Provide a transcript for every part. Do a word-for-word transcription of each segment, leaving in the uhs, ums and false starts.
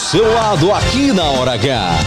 seu lado aqui na Hora H.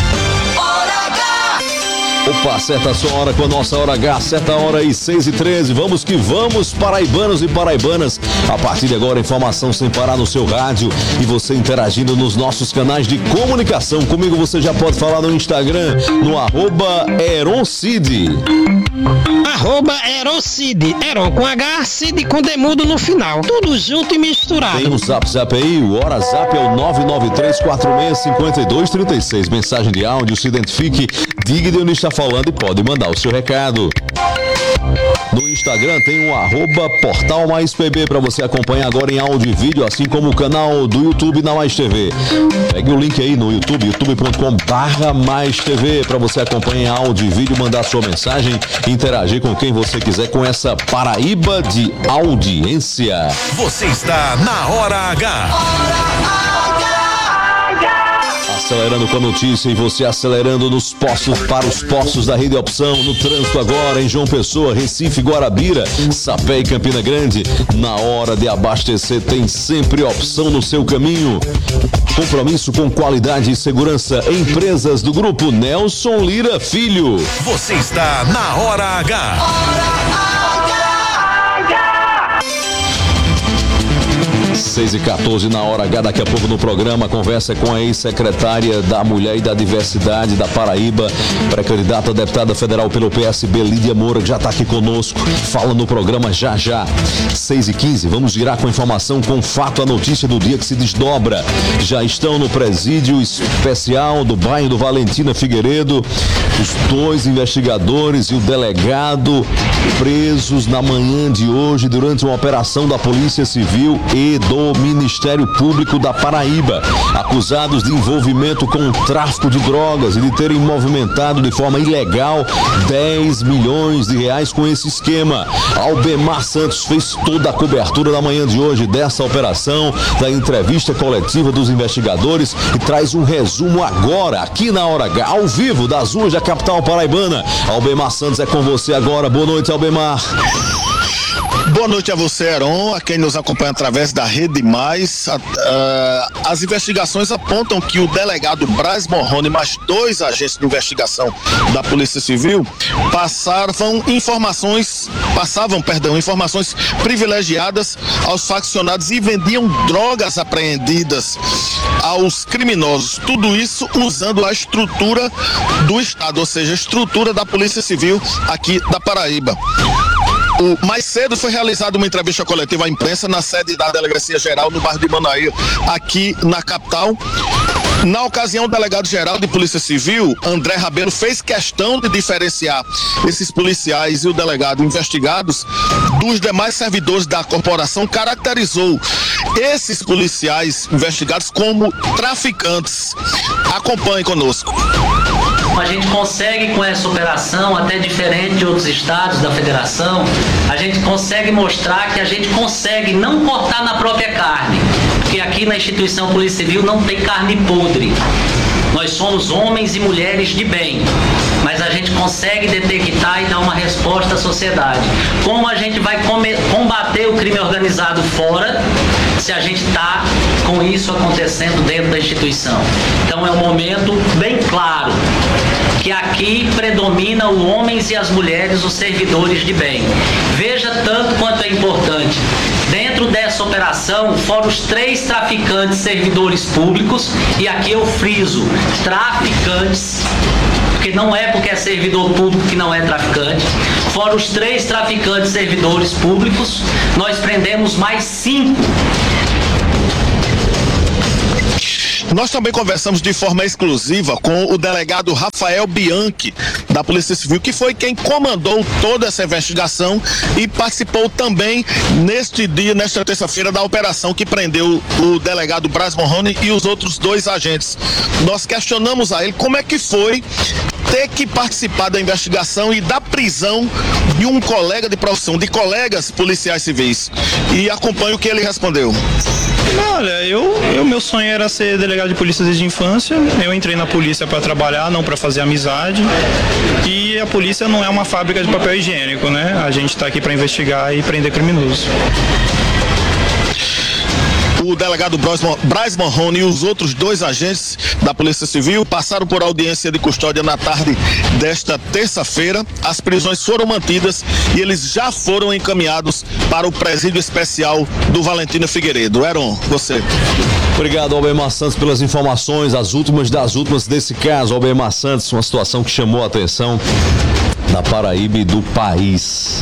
Opa, acerta a sua hora com a nossa Hora H, acerta a hora aí, seis e treze. Vamos que vamos, paraibanos e paraibanas. A partir de agora, informação sem parar no seu rádio e você interagindo nos nossos canais de comunicação. Comigo você já pode falar no Instagram, no arroba Eroncid. Arroba Eroncid, Eron com H, Cid com demudo no final. Tudo junto e misturado. Tem um zap zap aí, o Hora Zap é o nove nove três quatro seis cinco dois três seis. Mensagem de áudio, se identifique, diga de onde está falando e pode mandar o seu recado. No Instagram tem um arroba Portal Mais P B para você acompanhar agora em áudio e vídeo, assim como o canal do YouTube na Mais T V. Pegue o link aí no YouTube, youtube ponto com barra mais T V, para você acompanhar em áudio e vídeo, mandar sua mensagem, interagir com quem você quiser com essa Paraíba de audiência. Você está na Hora H. Hora H. Acelerando com a notícia e você acelerando nos postos, para os postos da Rede Opção, no trânsito agora em João Pessoa, Recife, Guarabira, Sapé e Campina Grande. Na hora de abastecer tem sempre opção no seu caminho. Compromisso com qualidade e segurança. Empresas do Grupo Nelson Lira Filho. Você está na Hora H. Hora H. seis e quatorze na Hora H, daqui a pouco no programa, conversa com a ex-secretária da Mulher e da Diversidade da Paraíba, pré-candidata a deputada federal pelo P S B, Lídia Moura, que já está aqui conosco, fala no programa já já. seis e quinze, vamos girar com informação, com fato, a notícia do dia que se desdobra. Já estão no presídio especial do bairro do Valentina Figueiredo, os dois investigadores e o delegado presos na manhã de hoje durante uma operação da Polícia Civil e do Ministério Público da Paraíba, acusados de envolvimento com o tráfico de drogas e de terem movimentado de forma ilegal dez milhões de reais com esse esquema. Albemar Santos fez toda a cobertura da manhã de hoje dessa operação, da entrevista coletiva dos investigadores, e traz um resumo agora, aqui na Hora H, ao vivo das ruas da capital paraibana. Albemar Santos é com você agora. Boa noite, Albemar. Boa noite a você, Heron, a quem nos acompanha através da Rede Mais. Uh, as investigações apontam que o delegado Braz Morrone, mais dois agentes de investigação da Polícia Civil, passavam informações, passavam, perdão, informações privilegiadas aos faccionados e vendiam drogas apreendidas aos criminosos. Tudo isso usando a estrutura do Estado, ou seja, a estrutura da Polícia Civil aqui da Paraíba. O, mais cedo foi realizada uma entrevista coletiva à imprensa na sede da Delegacia Geral no bairro de Manaíra, aqui na capital. Na ocasião, o delegado-geral de Polícia Civil, André Rabelo, fez questão de diferenciar esses policiais e o delegado investigados dos demais servidores da corporação, caracterizou esses policiais investigados como traficantes. Acompanhe conosco. A gente consegue com essa operação, até diferente de outros estados da federação, a gente consegue mostrar que a gente consegue não cortar na própria carne, porque aqui na instituição Polícia Civil não tem carne podre. Nós somos homens e mulheres de bem, mas a gente consegue detectar e dar uma resposta à sociedade. Como a gente vai combater o crime organizado fora, se a gente está com isso acontecendo dentro da instituição? Então é um momento bem claro que aqui predomina os homens e as mulheres, os servidores de bem. Veja tanto quanto é importante. Dentro dessa operação foram os três traficantes servidores públicos, e aqui eu friso, traficantes, porque não é porque é servidor público que não é traficante. Foram os três traficantes servidores públicos, nós prendemos mais cinco. Nós também conversamos de forma exclusiva com o delegado Rafael Bianchi, da Polícia Civil, que foi quem comandou toda essa investigação e participou também neste dia, nesta terça-feira, da operação que prendeu o delegado Braz Morrone e os outros dois agentes. Nós questionamos a ele como é que foi ter que participar da investigação e da prisão de um colega de profissão, de colegas policiais civis. E acompanhe o que ele respondeu. Olha, eu, eu meu sonho era ser delegado de polícia desde a infância. Eu entrei na polícia para trabalhar, não para fazer amizade. E a polícia não é uma fábrica de papel higiênico, né? A gente está aqui para investigar e prender criminosos. o delegado Braz Morrone e os outros dois agentes da Polícia Civil passaram por audiência de custódia na tarde desta terça-feira. As prisões foram mantidas e eles já foram encaminhados para o presídio especial do Valentino Figueiredo. Heron, você. Obrigado, Albemar Santos, pelas informações, as últimas das últimas desse caso. Albemar Santos, uma situação que chamou a atenção da Paraíba e do país.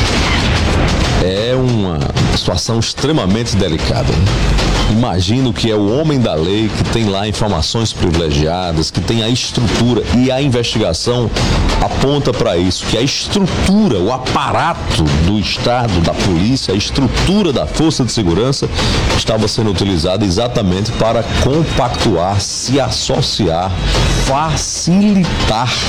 É uma situação extremamente delicada. Imagino que é o homem da lei que tem lá informações privilegiadas, que tem a estrutura, e a investigação aponta para isso, que a estrutura, o aparato do Estado, da polícia, a estrutura da Força de Segurança estava sendo utilizada exatamente para compactuar, se associar, facilitar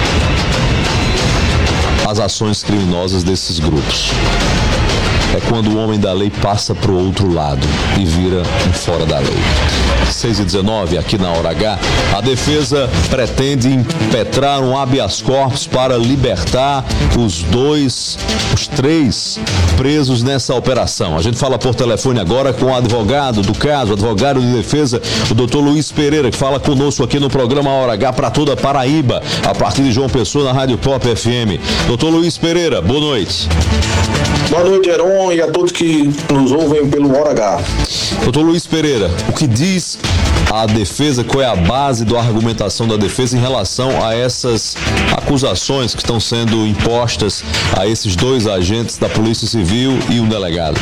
as ações criminosas desses grupos. É quando o homem da lei passa para o outro lado e vira um fora da lei. seis e dezenove, aqui na Hora H, a defesa pretende impetrar um habeas corpus para libertar os dois, os três presos nessa operação. A gente fala por telefone agora com o advogado do caso, advogado de defesa, o doutor Luiz Pereira, que fala conosco aqui no programa Hora H para toda a Paraíba, a partir de João Pessoa, na Rádio Pop F M. doutor Luiz Pereira, boa noite. Boa noite, Heron, e a todos que nos ouvem pelo Hora H. doutor Luiz Pereira, o que diz a defesa, qual é a base da argumentação da defesa em relação a essas acusações que estão sendo impostas a esses dois agentes da Polícia Civil e um delegado?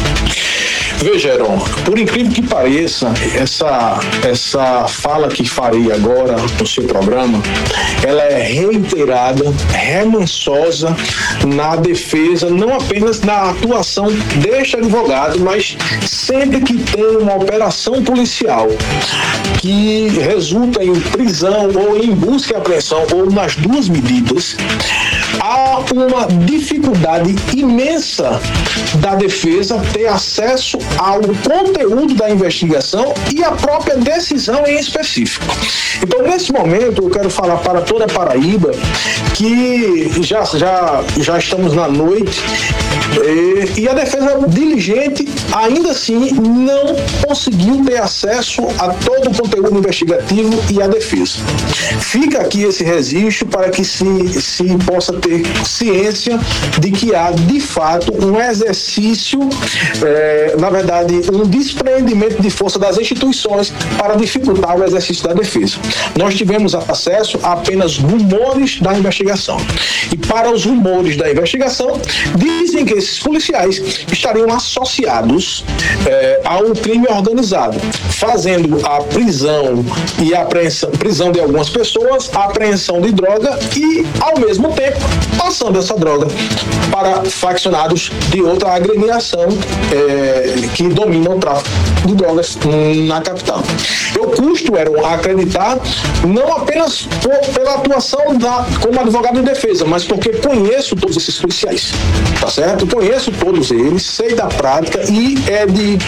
Veja, Heron, por incrível que pareça, essa, essa fala que farei agora no seu programa, ela é reiterada, remansosa na defesa, não apenas na atuação deste advogado, mas sempre que tem uma operação policial que resulta em prisão ou em busca e apreensão, ou nas duas medidas, há uma dificuldade imensa da defesa ter acesso ao conteúdo da investigação e à própria decisão em específico. Então, nesse momento, eu quero falar para toda a Paraíba que já, já, já estamos na noite e, e a defesa diligente, ainda assim, não conseguiu ter acesso a todo o conteúdo investigativo e a defesa. Fica aqui esse registro para que se, se possa ter ciência de que há, de fato, um exercício, é, na verdade, um despreendimento de força das instituições para dificultar o exercício da defesa. Nós tivemos acesso a apenas rumores da investigação. E para os rumores da investigação, dizem que esses policiais estariam associados é, a um crime organizado, fazendo a prisão e a apreensão, prisão de algumas pessoas, a apreensão de droga e, ao mesmo tempo, passando essa droga para faccionados de outra agremiação é, que dominam o tráfico de drogas na capital. Eu custo, Heron, a acreditar, não apenas por, pela atuação da, como advogado de defesa, mas porque conheço todos esses policiais, tá certo? Conheço todos eles, sei da prática e é de,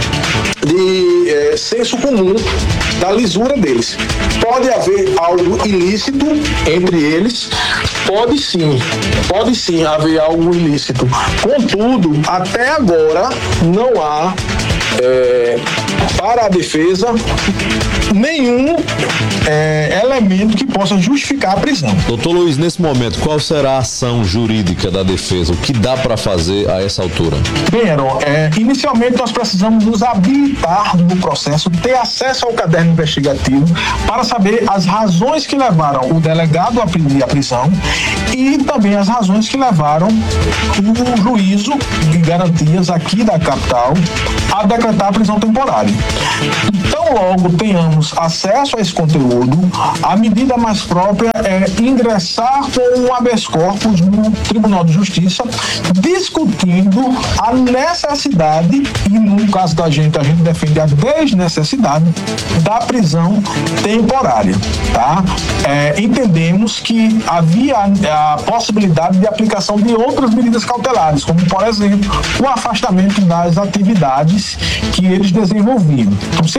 de é, senso comum da lisura deles. Pode haver algo ilícito entre eles, pode sim, pode sim haver algo ilícito. Contudo, até agora não há é, para a defesa nenhum é, elemento que possa justificar a prisão. Doutor Luiz, nesse momento, qual será a ação jurídica da defesa? O que dá para fazer a essa altura? Bem, Heron, é, inicialmente nós precisamos nos habilitar no processo, ter acesso ao caderno investigativo para saber as razões que levaram o delegado a pedir a prisão e também as razões que levaram o juízo de garantias aqui da capital a decretar a prisão temporária. Então, logo tenhamos acesso a esse conteúdo, a medida mais própria é ingressar com um habeas corpus no Tribunal de Justiça, discutindo a necessidade, e no caso da gente, a gente defende a desnecessidade da prisão temporária, tá? É, entendemos que havia a possibilidade de aplicação de outras medidas cautelares, como, por exemplo, o afastamento das atividades que eles desenvolviam. Então, se eles fossem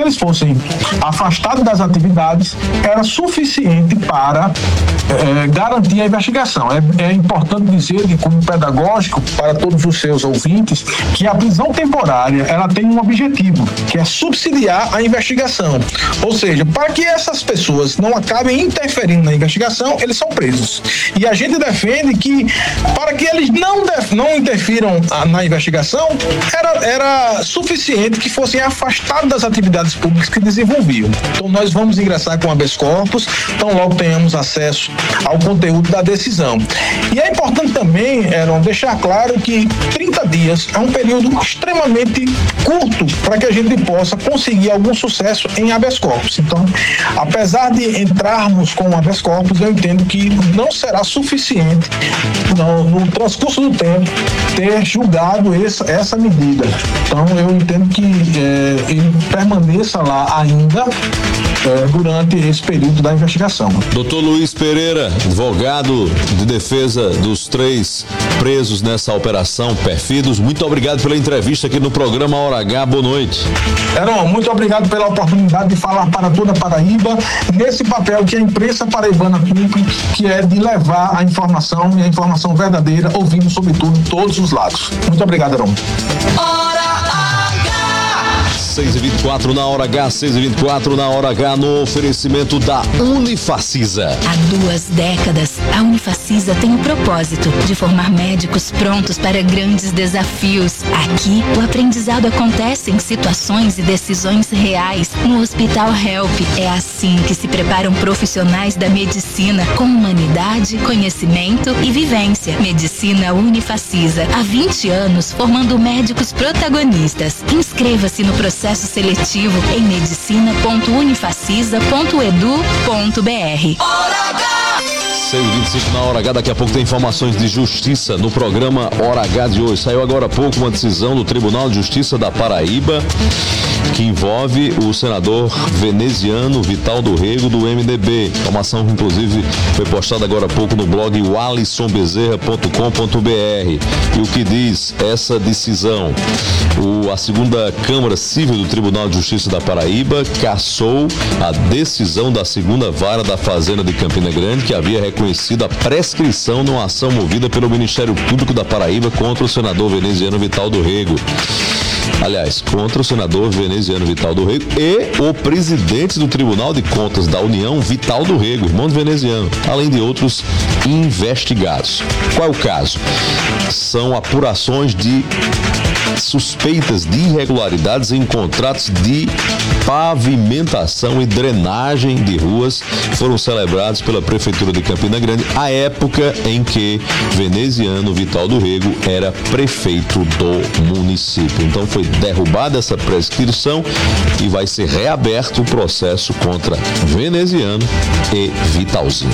fossem afastados das atividades era suficiente para é, garantir a investigação. É, é importante dizer, de cunho pedagógico, para todos os seus ouvintes, que a prisão temporária ela tem um objetivo, que é subsidiar a investigação. Ou seja, para que essas pessoas não acabem interferindo na investigação, eles são presos. E a gente defende que, para que eles não, def- não interfiram a, na investigação, era, era suficiente que fossem afastados das atividades públicas que desenvolviam. Então, nós vamos ingressar com habeas corpus, então logo tenhamos acesso ao conteúdo da decisão. E é importante também, Heron, deixar claro que trinta dias é um período extremamente curto para que a gente possa conseguir algum sucesso em habeas corpus. Então, apesar de entrarmos com habeas corpus, eu entendo que não será suficiente no, no transcurso do tempo ter julgado essa, essa medida. Então, eu entendo que é, ele permaneça lá ainda é, durante esse período da investigação. Doutor Luiz Pereira, advogado de defesa dos três presos nessa operação Perfidos, muito obrigado pela entrevista aqui no programa Hora H. Boa noite. Heron, muito obrigado pela oportunidade de falar para toda a Paraíba nesse papel que a imprensa paraibana cumpre, que é de levar a informação e a informação verdadeira, ouvindo sobretudo todos os lados. Muito obrigado, Heron. seis e vinte e quatro na Hora H, seis e vinte e quatro na Hora H, no oferecimento da Unifacisa. Há duas décadas, a Unifacisa tem o propósito de formar médicos prontos para grandes desafios. Aqui, o aprendizado acontece em situações e decisões reais. No Hospital Help, é assim que se preparam profissionais da medicina com humanidade, conhecimento e vivência. Medicina Unifacisa, há vinte anos formando médicos protagonistas. Inscreva-se no processo seletivo em medicina ponto unifacisa ponto edu ponto br. seis e vinte e cinco na Hora H, daqui a pouco tem informações de justiça no programa Hora H de hoje. Saiu agora há pouco uma decisão do Tribunal de Justiça da Paraíba que envolve o senador veneziano Vital do Rego, do M D B. Informação, inclusive, foi postada agora há pouco no blog o alisson bezerra ponto com ponto br. E o que diz essa decisão? O, a segunda Câmara Civil do Tribunal de Justiça da Paraíba cassou a decisão da segunda vara da Fazenda de Campina Grande, que havia reconhecido a prescrição numa ação movida pelo Ministério Público da Paraíba contra o senador veneziano Vital do Rego. Aliás, contra o senador veneziano Vital do Rego e o presidente do Tribunal de Contas da União, Vital do Rego, irmão do veneziano, além de outros investigados. Qual é o caso? São apurações de suspeitas de irregularidades em contratos de pavimentação e drenagem de ruas foram celebrados pela Prefeitura de Campina Grande à época em que veneziano Vital do Rego era prefeito do município. Então foi derrubada essa prescrição e vai ser reaberto o processo contra veneziano e Vitalzinho.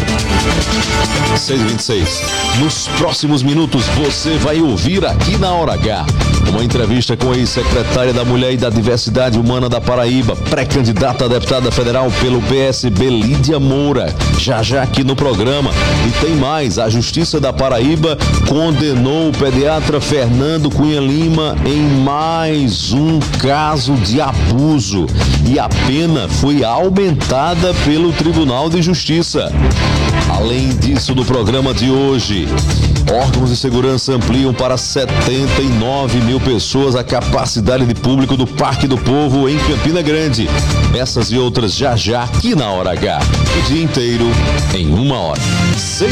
seis e vinte e seis. Nos próximos minutos você vai ouvir aqui na Hora H uma entrevista com a ex-secretária da Mulher e da Diversidade Humana da Paraíba, pré-candidata a deputada federal pelo P S B, Lídia Moura, já já aqui no programa. E tem mais, a Justiça da Paraíba condenou o pediatra Fernando Cunha Lima em mais um caso de abuso e a pena foi aumentada pelo Tribunal de Justiça. Além disso, no programa de hoje, órgãos de segurança ampliam para setenta e nove mil pessoas a capacidade de público do Parque do Povo em Campina Grande. Essas e outras já já aqui na Hora H. O dia inteiro em uma hora. Seis